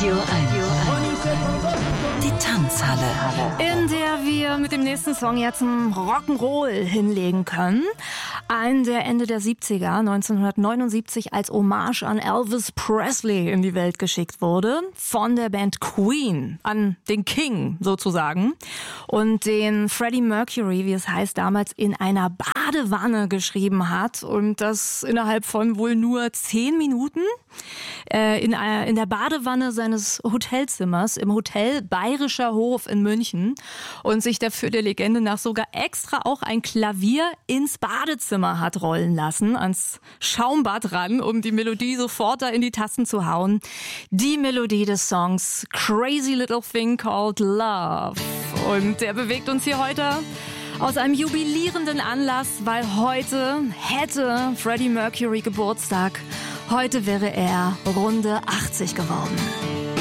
Radio 1. Die Tanzhalle. In der wir mit dem nächsten Song jetzt einen Rock'n'Roll hinlegen können. Einen, der Ende der 70er, 1979, als Hommage an Elvis Presley in die Welt geschickt wurde. Von der Band Queen, an den King sozusagen. Und den Freddie Mercury, wie es heißt, damals in einer Badewanne geschrieben hat. Und das innerhalb von wohl nur 10 Minuten. In der Badewanne seines Hotelzimmers im Hotel Bayerischer Hof in München und sich dafür der Legende nach sogar extra auch ein Klavier ins Badezimmer hat rollen lassen, ans Schaumbad ran, um die Melodie sofort da in die Tasten zu hauen. Die Melodie des Songs Crazy Little Thing Called Love. Und der bewegt uns hier heute aus einem jubilierenden Anlass, weil heute hätte Freddie Mercury Geburtstag. Heute wäre er Runde 80 geworden.